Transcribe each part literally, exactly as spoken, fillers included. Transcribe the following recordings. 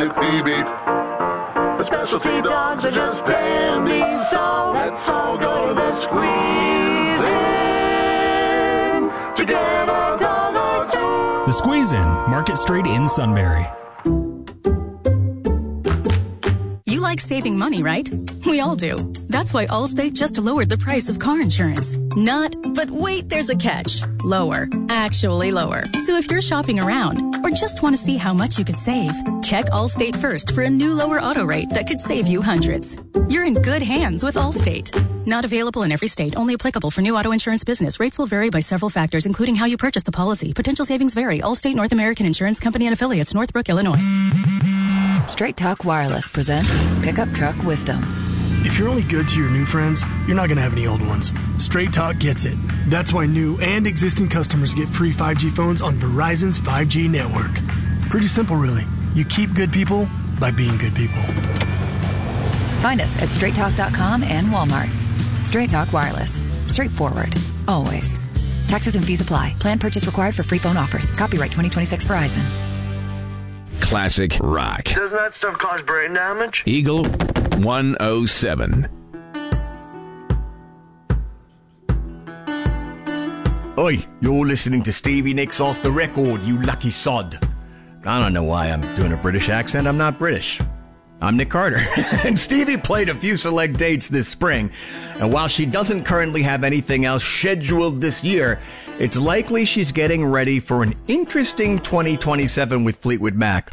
with Phoebe. The specialty dogs are just dandy, so let's all go to the squeeze-in to get a dog or two. The Squeeze-In, Market Street in Sunbury. You like saving money, right? We all do. That's why Allstate just lowered the price of car insurance. Not, but wait, there's a catch. Lower. Actually lower. So if you're shopping around or just want to see how much you could save, check Allstate first for a new lower auto rate that could save you hundreds. You're in good hands with Allstate. Not available in every state. Only applicable for new auto insurance business. Rates will vary by several factors, including how you purchase the policy. Potential savings vary. Allstate North American Insurance Company and Affiliates, Northbrook, Illinois. Straight Talk Wireless presents Pickup Truck Wisdom. If you're only good to your new friends, you're not going to have any old ones. Straight Talk gets it. That's why new and existing customers get free five G phones on Verizon's five G network. Pretty simple, really. You keep good people by being good people. Find us at straight talk dot com and Walmart. Straight Talk Wireless. Straightforward. Always. Taxes and fees apply. Plan purchase required for free phone offers. Copyright twenty twenty-six Verizon. Classic rock. Doesn't that stuff cause brain damage? Eagle one oh seven. Oi, you're listening to Stevie Nicks Off the Record, you lucky sod. I don't know why I'm doing a British accent. I'm not British. I'm Nick Carter. And Stevie played a few select dates this spring. And while she doesn't currently have anything else scheduled this year, it's likely she's getting ready for an interesting twenty twenty-seven with Fleetwood Mac.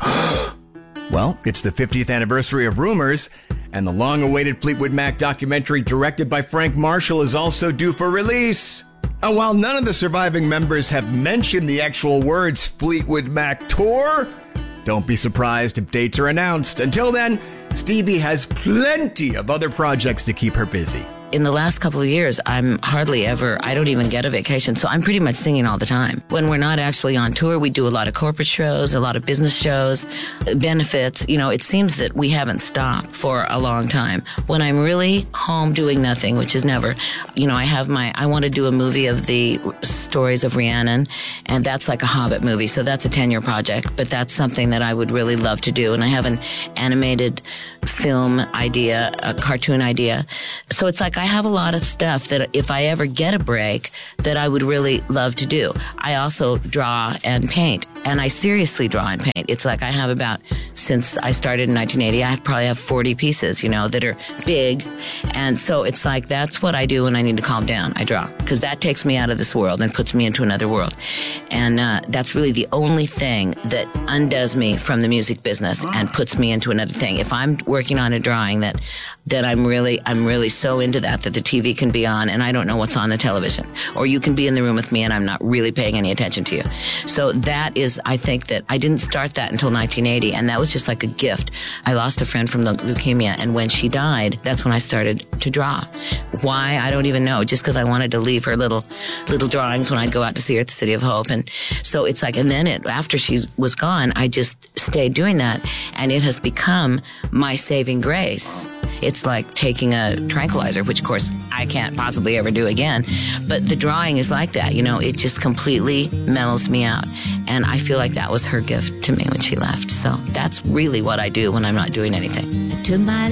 Well, it's the fiftieth anniversary of Rumors, and the long-awaited Fleetwood Mac documentary directed by Frank Marshall is also due for release. And while none of the surviving members have mentioned the actual words Fleetwood Mac Tour, don't be surprised if dates are announced. Until then, Stevie has plenty of other projects to keep her busy. In the last couple of years, I'm hardly ever, I don't even get a vacation, so I'm pretty much singing all the time. When we're not actually on tour, we do a lot of corporate shows, a lot of business shows, benefits. You know, it seems that we haven't stopped for a long time. When I'm really home doing nothing, which is never, you know, I have my, I want to do a movie of the stories of Rhiannon, and that's like a Hobbit movie, so that's a ten-year project, but that's something that I would really love to do, and I have an animated film idea, a cartoon idea. So it's like I have a lot of stuff that if I ever get a break that I would really love to do. I also draw and paint, and I seriously draw and paint. It's like I have about, since I started in nineteen eighty, I probably have forty pieces, you know, that are big. And so it's like that's what I do when I need to calm down. I draw, because that takes me out of this world and puts me into another world. And uh, that's really the only thing that undoes me from the music business and puts me into another thing. If I'm working on a drawing that that I'm really I'm really so into that that the T V can be on and I don't know what's on the television, or you can be in the room with me and I'm not really paying any attention to you. So that is, I think that I didn't start that until nineteen eighty, and that was just like a gift. I lost a friend from leukemia, and when she died, that's when I started to draw. Why? I don't even know. Just because I wanted to leave her little little drawings when I'd go out to see her at the City of Hope. And so it's like, and then it, after she was gone, I just stayed doing that, and it has become my saving grace. It's like taking a tranquilizer, which of course I can't possibly ever do again. But the drawing is like that, you know, it just completely mellows me out. And I feel like that was her gift to me when she left. So that's really what I do when I'm not doing anything. To my